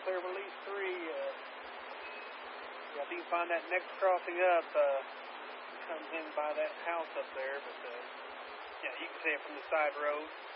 clear release 3. If you can find that next crossing up, comes in by that house up there, but yeah, you can see it from the side road.